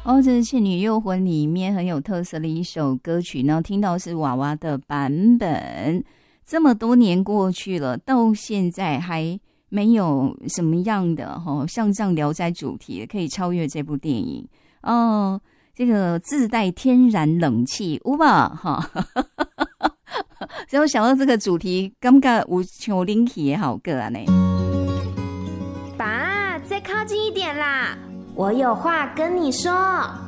哦，这是《倩女幽魂》里面很有特色的一首歌曲呢，听到是娃娃的版本。这么多年过去了，到现在还没有什么样的像这样聊斋主题可以超越这部电影哦。这个自带天然冷气，有吧？哈，所以我想到这个主题，感觉有像灵气的好歌啊呢。 爸，再靠近一点啦，我有话跟你说。